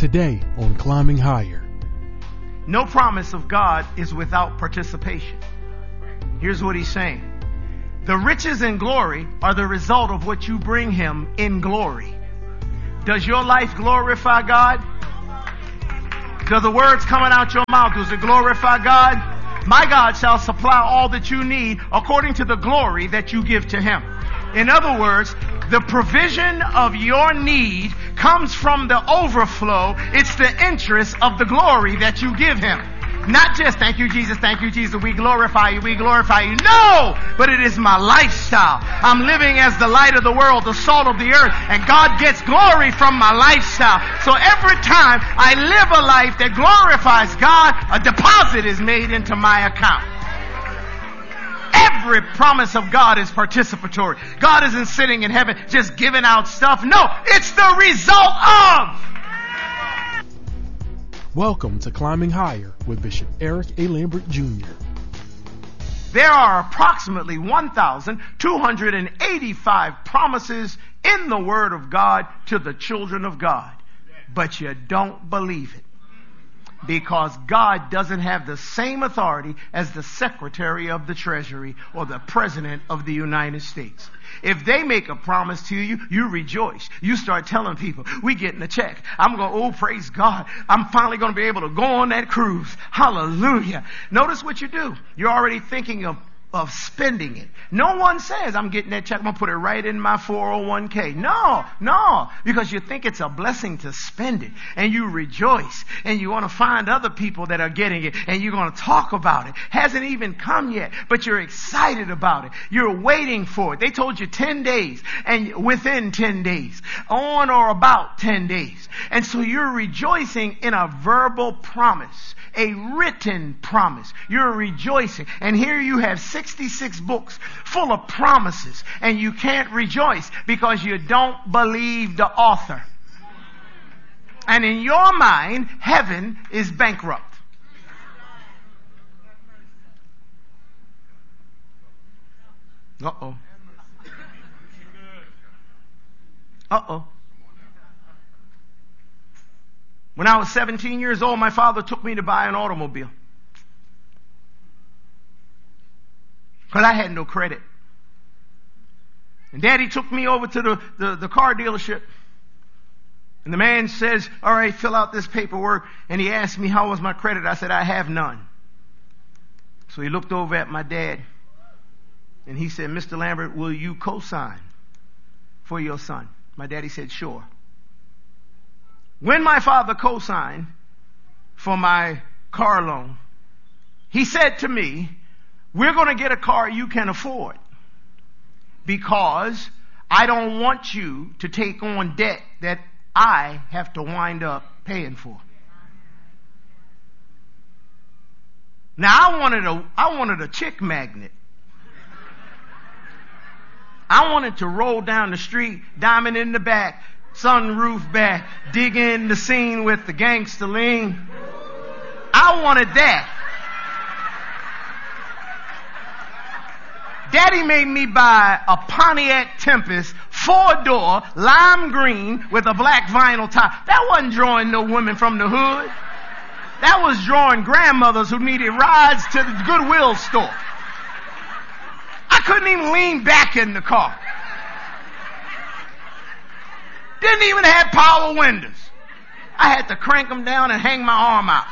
Today on Climbing Higher. No promise of God is without participation. Here's what he's saying. The riches and glory are the result of what you bring him in glory. Does your life glorify God? Do the words coming out your mouth, does it glorify God? My God shall supply all that you need according to the glory that you give to him. In other words, the provision of your need comes from the overflow. It's the interest of the glory that you give him. Not just, thank you, Jesus, we glorify you. No! But it is my lifestyle. I'm living as the light of the world, the salt of the earth, and God gets glory from my lifestyle. So every time I live a life that glorifies God, a deposit is made into my account. Every promise of God is participatory. God isn't sitting in heaven just giving out stuff. No, it's the result of. Welcome to Climbing Higher with Bishop Eric A. Lambert Jr. There are approximately 1,285 promises in the Word of God to the children of God. But you don't believe it. Because God doesn't have the same authority as the Secretary of the Treasury or the President of the United States. If they make a promise to you, you rejoice. You start telling people, we getting a check. I'm going, oh, praise God. I'm finally going to be able to go on that cruise. Hallelujah. Notice what you do. You're already thinking of spending it. No one says, I'm getting that check, I'm going to put it right in my 401k. No, because you think it's a blessing to spend it. And you rejoice. And you want to find other people that are getting it. And you're going to talk about it. Hasn't even come yet, but you're excited about it. You're waiting for it. They told you 10 days, and within 10 days, on or about 10 days. And so you're rejoicing in a verbal promise. A written promise. You're rejoicing. And here you have 66 books full of promises. And you can't rejoice because you don't believe the author. And in your mind, heaven is bankrupt. Uh-oh. When I was 17 years old, my father took me to buy an automobile. Because I had no credit. And Daddy took me over to the car dealership. And the man says, all right, fill out this paperwork. And he asked me, how was my credit? I said, I have none. So he looked over at my dad. And he said, Mr. Lambert, will you co-sign for your son? My daddy said, sure. When my father co-signed for my car loan, he said to me, we're going to get a car you can afford because I don't want you to take on debt that I have to wind up paying for. Now I wanted a chick magnet. I wanted to roll down the street, diamond in the back, sunroof back, dig in the scene with the gangster lean. I wanted that. Daddy made me buy a Pontiac Tempest 4-door lime green with a black vinyl top. That wasn't drawing no women from the hood. That was drawing grandmothers who needed rides to the Goodwill store. I couldn't even lean back in the car. Didn't even have power windows. I had to crank them down and hang my arm out.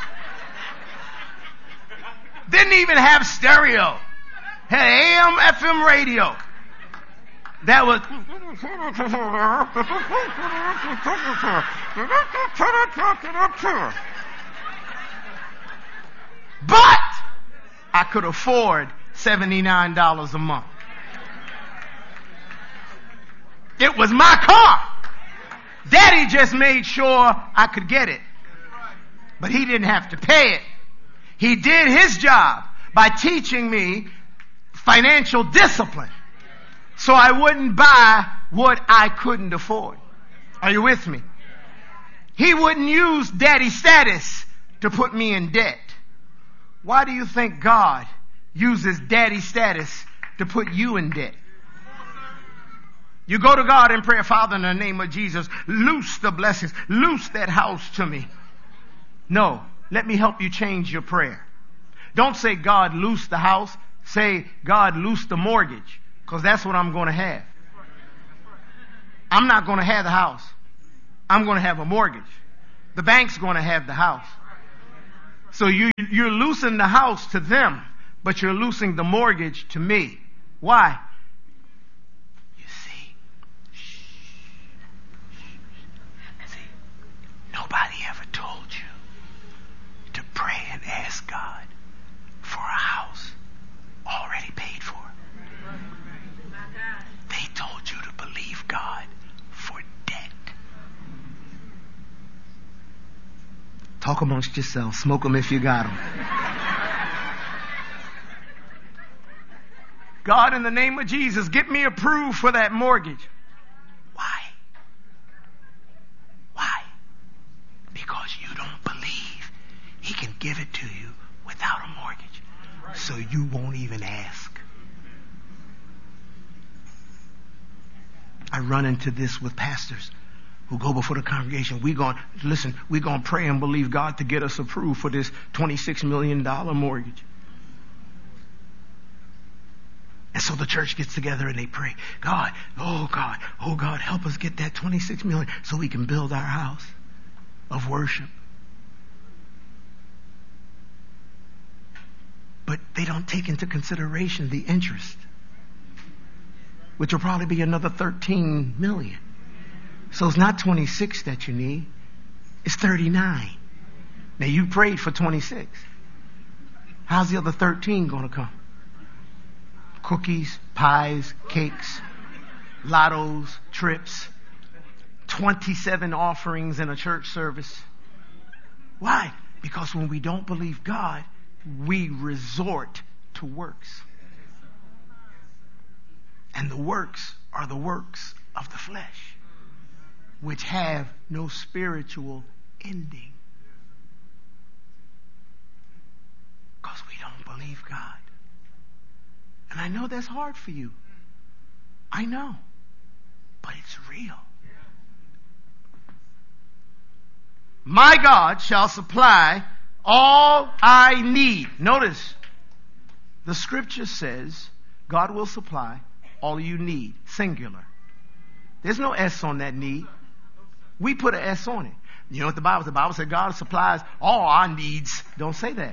Didn't even have stereo. Had AM, FM radio. That was. But I could afford $79 a month. It was my car. Daddy just made sure I could get it. But he didn't have to pay it. He did his job by teaching me financial discipline so I wouldn't buy what I couldn't afford. Are you with me? He wouldn't use daddy status to put me in debt. Why do you think God uses daddy status to put you in debt? You go to God in prayer, Father, in the name of Jesus, loose the blessings, loose that house to me. No, let me help you change your prayer. Don't say, God, loose the house. Say, God, loose the mortgage, because that's what I'm going to have. I'm not going to have the house. I'm going to have a mortgage. The bank's going to have the house. So you're loosing the house to them, but you're loosing the mortgage to me. Why? You see, nobody ever told you to pray and ask God for a house already paid for. They told you to believe God for debt. Talk amongst yourselves. Smoke them if you got them. God, in the name of Jesus, get me approved for that mortgage. Why? Why? Because you don't believe He can give it to you without a mortgage. So you won't even ask. I run into this with pastors who go before the congregation. We're going to pray and believe God to get us approved for this $26 million mortgage. And so the church gets together and they pray, God, help us get that $26 million so we can build our house of worship. But they don't take into consideration the interest, which will probably be another 13 million. So it's not 26 that you need. It's 39. Now you prayed for 26. How's the other 13 going to come? Cookies, pies, cakes, lottos, trips, 27 offerings in a church service. Why? Because when we don't believe God, we resort to works. And the works are the works of the flesh, which have no spiritual ending. Because we don't believe God. And I know that's hard for you. I know. But it's real. My God shall supply all I need. Notice, the scripture says God will supply all you need. Singular. There's no S on that need. We put an S on it. You know what the Bible says? The Bible said God supplies all our needs. Don't say that.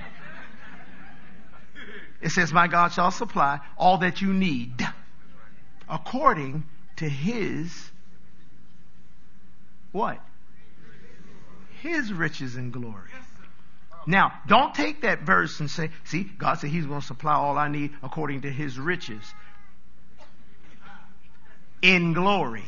It says, my God shall supply all that you need according to His what? His riches and glory. Now, don't take that verse and say, see, God said He's going to supply all I need according to His riches in glory.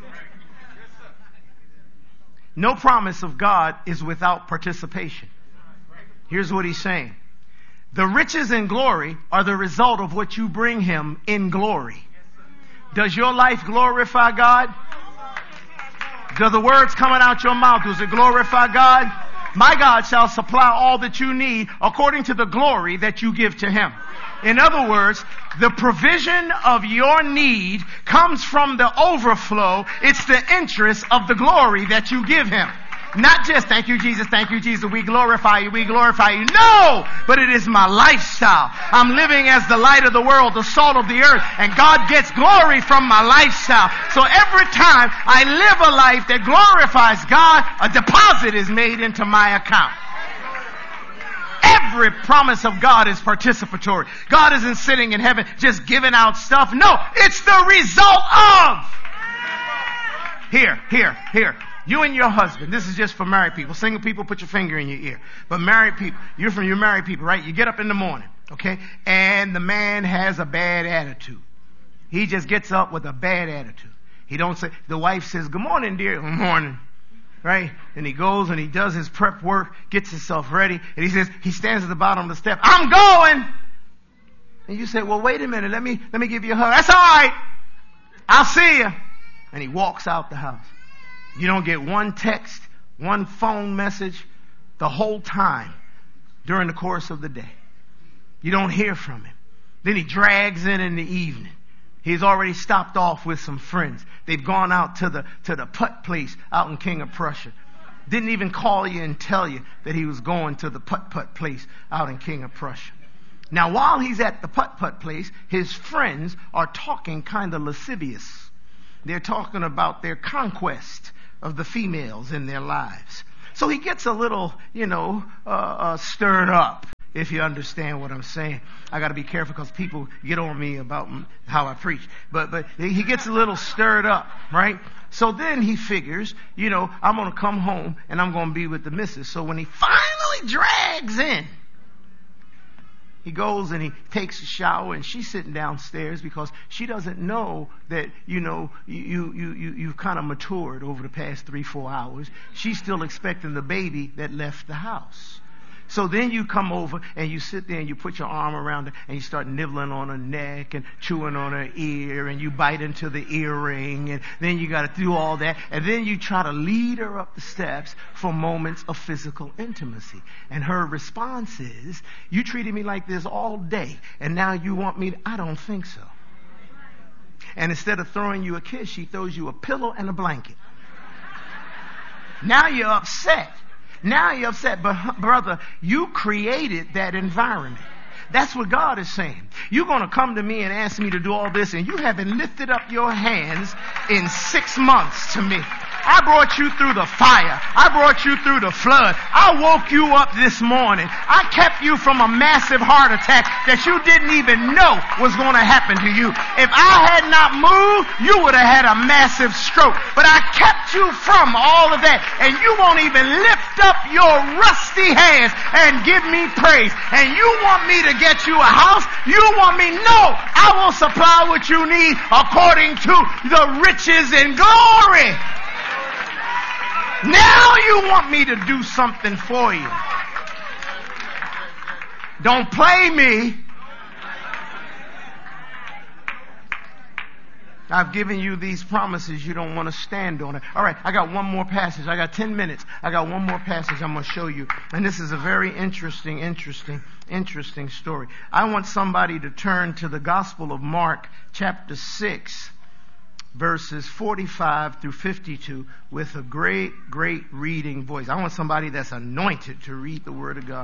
No promise of God is without participation. Here's what He's saying. The riches and glory are the result of what you bring Him in glory. Does your life glorify God? Do the words coming out your mouth, does it glorify God? My God shall supply all that you need according to the glory that you give to Him. In other words, the provision of your need comes from the overflow. It's the interest of the glory that you give Him. Not just, thank you, Jesus, we glorify you. No! But it is my lifestyle. I'm living as the light of the world, the salt of the earth, and God gets glory from my lifestyle. So every time I live a life that glorifies God, a deposit is made into my account. Every promise of God is participatory. God isn't sitting in heaven just giving out stuff. No, it's the result of. Here. You and your husband, this is just for married people. Single people, put your finger in your ear. But married people, you're married people, right? You get up in the morning, okay? And the man has a bad attitude. He just gets up with a bad attitude. He don't say, the wife says, good morning, dear. Good morning. Right? And he goes and he does his prep work, gets himself ready, and he says, he stands at the bottom of the step. I'm going! And you say, well, wait a minute, let me give you a hug. That's all right. I'll see you. And he walks out the house. You don't get one text, one phone message the whole time during the course of the day. You don't hear from him. Then he drags in the evening. He's already stopped off with some friends. They've gone out to the putt place out in King of Prussia. Didn't even call you and tell you that he was going to the putt place out in King of Prussia. Now, while he's at the putt place, his friends are talking kind of lascivious. They're talking about their conquest of the females in their lives. So he gets a little, stirred up, if you understand what I'm saying. I got to be careful because people get on me about how I preach. But he gets a little stirred up, right? So then he figures, I'm going to come home and I'm going to be with the missus. So when he finally drags in, he goes and he takes a shower, and she's sitting downstairs because she doesn't know that, you've kind of matured over the past 3-4 hours. She's still expecting the baby that left the house. So then you come over and you sit there and you put your arm around her and you start nibbling on her neck and chewing on her ear, and you bite into the earring, and then you got to do all that, and then you try to lead her up the steps for moments of physical intimacy. And her response is, you treated me like this all day and now you want me to, I don't think so. And instead of throwing you a kiss, she throws you a pillow and a blanket. Now you're upset. But brother, you created that environment. That's what God is saying. You're going to come to me and ask me to do all this, and you haven't lifted up your hands in 6 months to me. I brought you through the fire. I brought you through the flood. I woke you up this morning. I kept you from a massive heart attack that you didn't even know was going to happen to you. If I had not moved, you would have had a massive stroke. But I kept you from all of that, and you won't even lift up your rusty hands and give me praise. And you want me to get you a house? You want me? No! I will supply what you need according to the riches and glory. Now you want me to do something for you. Don't play me. I've given you these promises. You don't want to stand on it. All right, I got one more passage. I got 10 minutes. I got one more passage I'm going to show you. And this is a very interesting story. I want somebody to turn to the Gospel of Mark, chapter 6. Verses 45 through 52 with a great reading voice. I want somebody that's anointed to read the Word of God.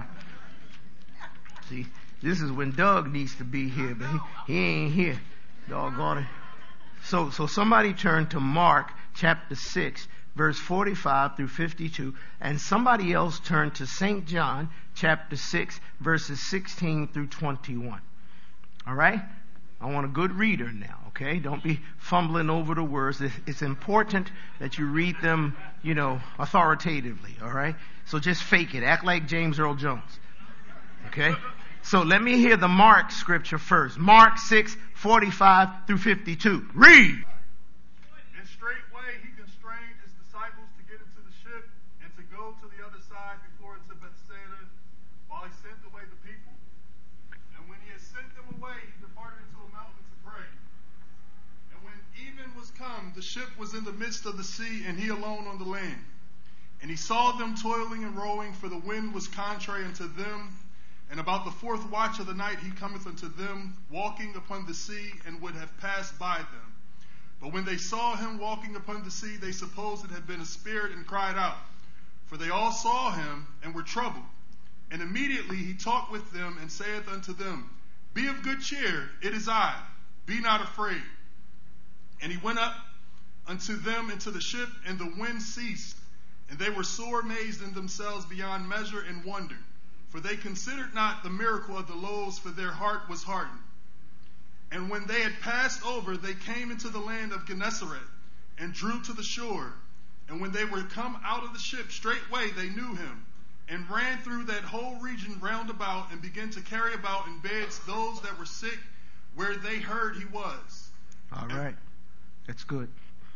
See, this is when Doug needs to be here, but he ain't here. Doggone it. So somebody turn to Mark chapter 6, verse 45 through 52, and somebody else turn to St. John chapter 6, verses 16 through 21. All right? I want a good reader now, okay? Don't be fumbling over the words. It's important that you read them, authoritatively, all right? So just fake it. Act like James Earl Jones, okay? So let me hear the Mark scripture first. Mark 6, 45 through 52. Read! And straightway he constrained his disciples to get into the ship and to go to the other side before into Bethsaida, while he sent away the people. And when he had sent them away, he departed into a mountain to pray. And when even was come, the ship was in the midst of the sea, and he alone on the land. And he saw them toiling and rowing, for the wind was contrary unto them. And about the 4th watch of the night he cometh unto them, walking upon the sea, and would have passed by them. But when they saw him walking upon the sea, they supposed it had been a spirit, and cried out. For they all saw him, and were troubled. And immediately he talked with them, and saith unto them, Be of good cheer, it is I, be not afraid. And he went up unto them into the ship, and the wind ceased. And they were sore amazed in themselves beyond measure, and wondered. For they considered not the miracle of the loaves, for their heart was hardened. And when they had passed over, they came into the land of Gennesaret, and drew to the shore. And when they were come out of the ship, straightway they knew him, and ran through that whole region round about, and began to carry about in beds those that were sick, where they heard he was. All right. That's good.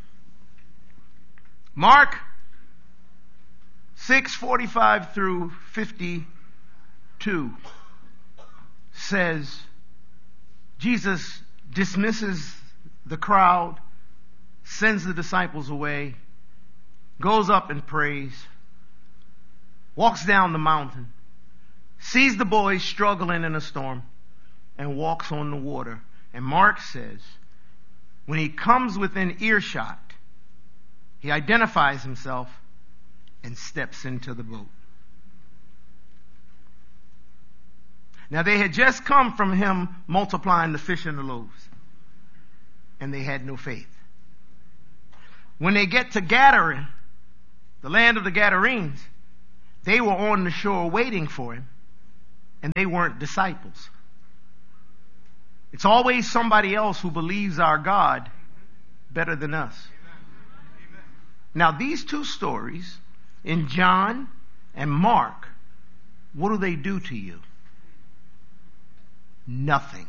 Mark 6:45 through 52 says Jesus dismisses the crowd, sends the disciples away, goes up and prays, walks down the mountain, sees the boys struggling in a storm, and walks on the water. And Mark says when he comes within earshot, he identifies himself and steps into the boat. Now they had just come from him multiplying the fish and the loaves, and they had no faith. When they get to Gadarene, the land of the Gadarenes, they were on the shore waiting for him, and they weren't disciples. It's always somebody else who believes our God better than us. Now these two stories in John and Mark, what do they do to you? Nothing.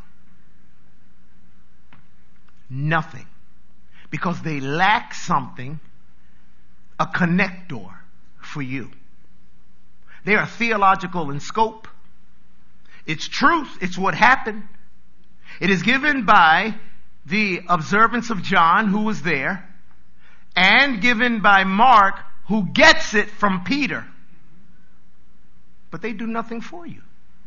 Nothing. Because they lack something, a connector for you. They are theological in scope. It's truth. It's what happened. It is given by the observance of John, who was there, and given by Mark, who gets it from Peter. But they do nothing for you.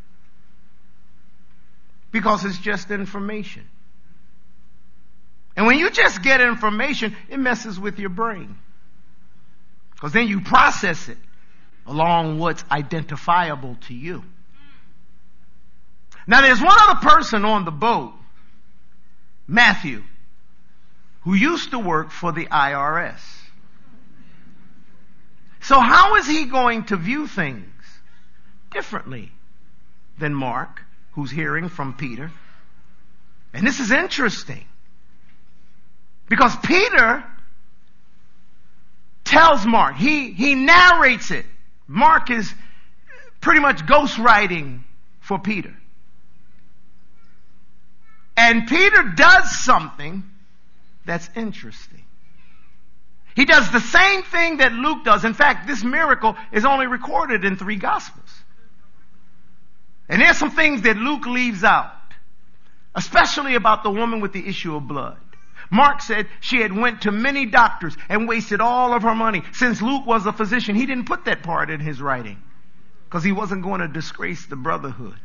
Because it's just information. And when you just get information, it messes with your brain. Because then you process it along what's identifiable to you. Now there's one other person on the boat, Matthew, who used to work for the IRS. So how is he going to view things differently than Mark, who's hearing from Peter? And this is interesting, because Peter tells Mark, he narrates it. Mark is pretty much ghostwriting for Peter. And Peter does something that's interesting. He does the same thing that Luke does. In fact, this miracle is only recorded in 3 Gospels. And there's some things that Luke leaves out, especially about the woman with the issue of blood. Mark said she had went to many doctors and wasted all of her money. Since Luke was a physician, he didn't put that part in his writing because he wasn't going to disgrace the brotherhood.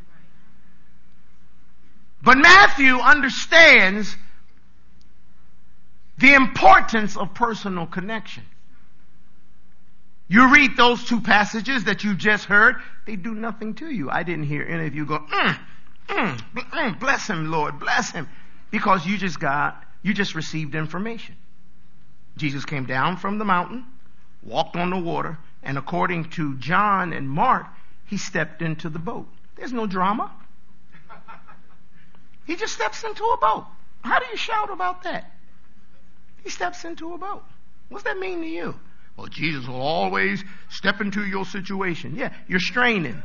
But Matthew understands the importance of personal connection. You read those 2 passages that you just heard, they do nothing to you. I didn't hear any of you go, bless him, Lord, bless him. Because you just received information. Jesus came down from the mountain, walked on the water, and according to John and Mark, he stepped into the boat. There's no drama. He just steps into a boat. How do you shout about that? He steps into a boat. What's that mean to you? Well, Jesus will always step into your situation. Yeah, you're straining.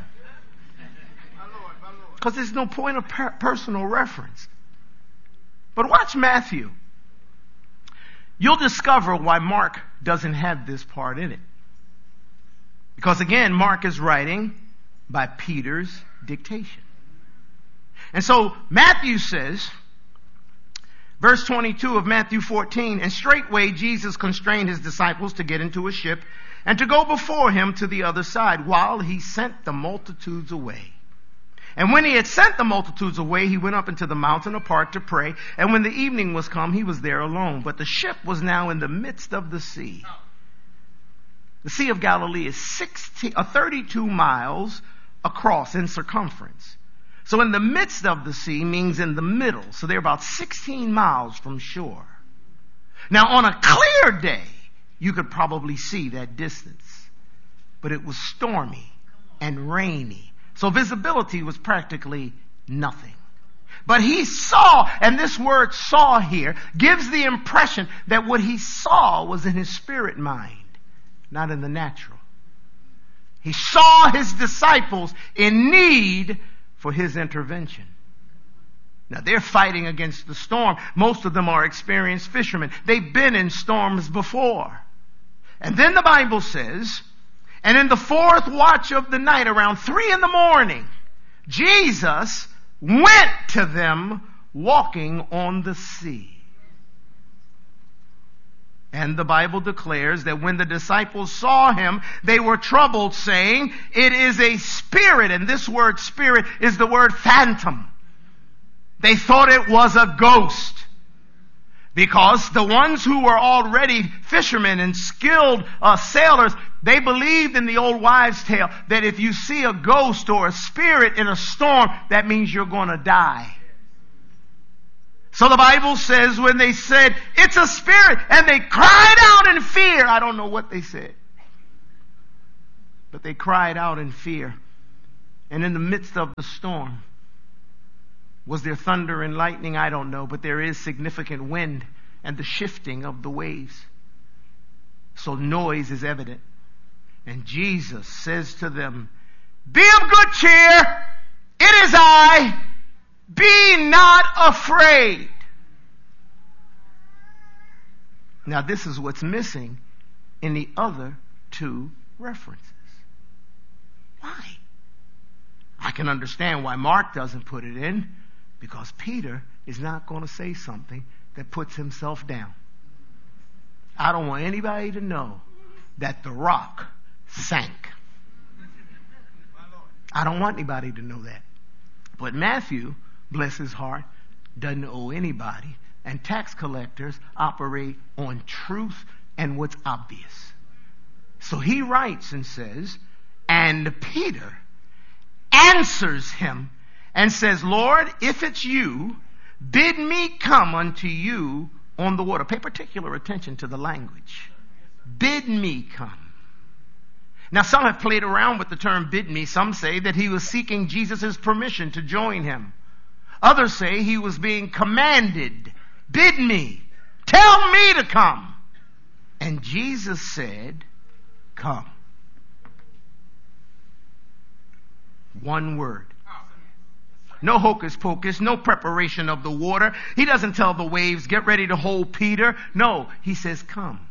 Because there's no point of personal reference. But watch Matthew. You'll discover why Mark doesn't have this part in it. Because again, Mark is writing by Peter's dictation. And so Matthew says, verse 22 of Matthew 14, and straightway Jesus constrained his disciples to get into a ship and to go before him to the other side while he sent the multitudes away. And when he had sent the multitudes away, he went up into the mountain apart to pray. And when the evening was come, he was there alone. But the ship was now in the midst of the sea. The Sea of Galilee is 32 miles across in circumference. So in the midst of the sea means in the middle. So they're about 16 miles from shore. Now on a clear day, you could probably see that distance. But it was stormy and rainy. So visibility was practically nothing. But he saw, and this word saw here gives the impression that what he saw was in his spirit mind, not in the natural. He saw his disciples in need for his intervention. Now they're fighting against the storm. Most of them are experienced fishermen. They've been in storms before. And then the Bible says, and in the 4th watch of the night, around 3 a.m, Jesus went to them walking on the sea. And the Bible declares that when the disciples saw him, they were troubled, saying, it is a spirit. And this word spirit is the word phantom. They thought it was a ghost. Because the ones who were already fishermen and skilled sailors, they believed in the old wives' tale that if you see a ghost or a spirit in a storm, that means you're going to die. So the Bible says when they said, it's a spirit, and they cried out in fear. I don't know what they said, but they cried out in fear. And in the midst of the storm, was there thunder and lightning? I don't know, but there is significant wind and the shifting of the waves. So noise is evident. And Jesus says to them, be of good cheer. It is I. Be not afraid. Now this is what's missing in the other two references. Why? I can understand why Mark doesn't put it in, because Peter is not going to say something that puts himself down. I don't want anybody to know that the rock sank. I don't want anybody to know that. But Matthew, bless his heart, doesn't owe anybody. And tax collectors operate on truth and what's obvious. So he writes and says, and Peter answers him and says, Lord, if it's you, bid me come unto you on the water. Pay particular attention to the language. Bid me come. Now some have played around with the term bid me. Some say that he was seeking Jesus' permission to join him. Others say he was being commanded. Bid me. Tell me to come. And Jesus said, come. One word. No hocus pocus, no preparation of the water. He doesn't tell the waves, get ready to hold Peter. No, he says, come.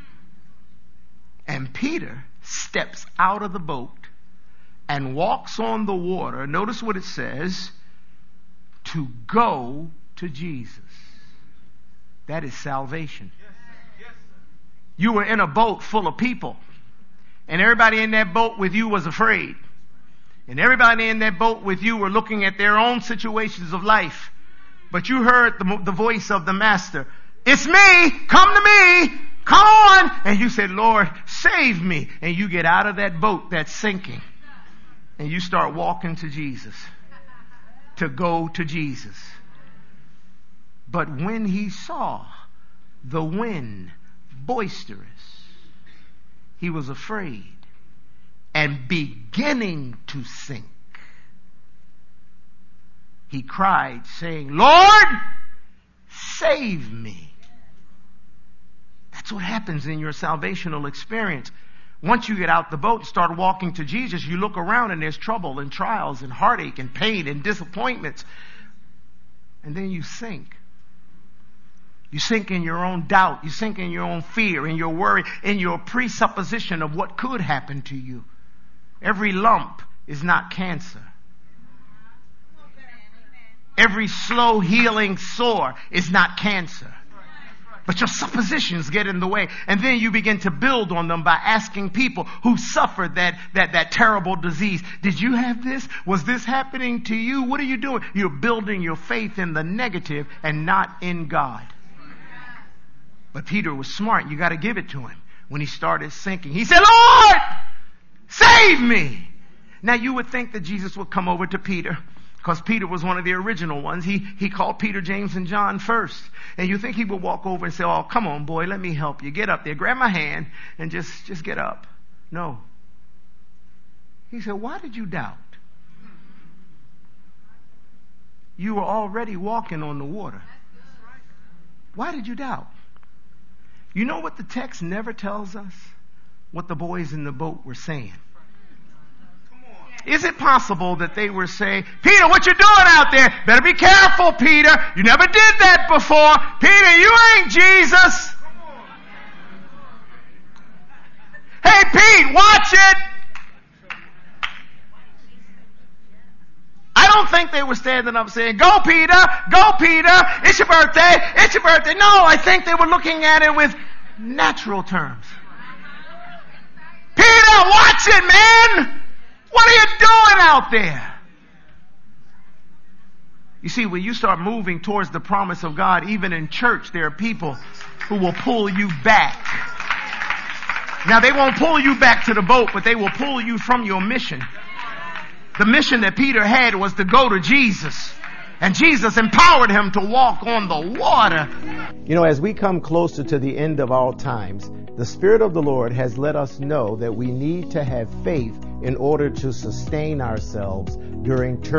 And Peter steps out of the boat and walks on the water. Notice what it says, to go to Jesus. That is salvation. You were in a boat full of people, and everybody in that boat with you was afraid. And everybody in that boat with you were looking at their own situations of life. But you heard the voice of the Master. It's me. Come to me. Come on. And you said, Lord, save me. And you get out of that boat that's sinking. And you start walking to Jesus. To go to Jesus. But when he saw the wind boisterous, he was afraid. And beginning to sink, he cried, saying, Lord, save me. That's what happens in your salvational experience. Once you get out the boat and start walking to Jesus, you look around and there's trouble and trials and heartache and pain and disappointments. And then you sink. You sink in your own doubt. You sink in your own fear, in your worry, in your presupposition of what could happen to you. Every lump is not cancer. Every slow healing sore is not cancer. But your suppositions get in the way. And then you begin to build on them by asking people who suffered that terrible disease. Did you have this? Was this happening to you? What are you doing? You're building your faith in the negative and not in God. But Peter was smart. You got to give it to him. When he started sinking, he said, Lord, save me. Now you would think that Jesus would come over to Peter, because Peter was one of the original ones. He called Peter, James, and John first. And you think he would walk over and say, oh, come on, boy, let me help you. Get up there, grab my hand, and just get up. No. He said, why did you doubt? You were already walking on the water. Why did you doubt? You know what the text never tells us? What the boys in the boat were saying. Is it possible that they were saying, Peter, what you doing out there? Better be careful, Peter. You never did that before. Peter, you ain't Jesus. Hey, Pete, watch it. I don't think they were standing up saying, go, Peter, go, Peter. It's your birthday. It's your birthday. No, I think they were looking at it with natural terms. Peter, watch it, man. What are you doing out there? You see, when you start moving towards the promise of God, even in church, there are people who will pull you back. Now, they won't pull you back to the boat, but they will pull you from your mission. The mission that Peter had was to go to Jesus. And Jesus empowered him to walk on the water. You know, as we come closer to the end of our times, the Spirit of the Lord has let us know that we need to have faith in order to sustain ourselves during